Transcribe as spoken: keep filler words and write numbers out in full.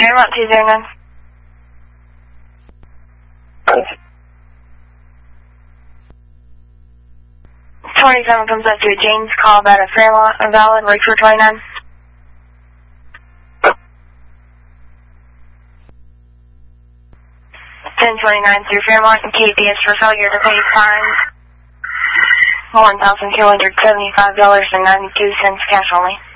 Fairmont two zero nine. twenty-seven comes up to a James call about a Fairmont, a valid, wait for twenty-nine. ten twenty-nine through Fairmont and K P S for failure to pay fines. one thousand two hundred seventy-five dollars and ninety-two cents cash only.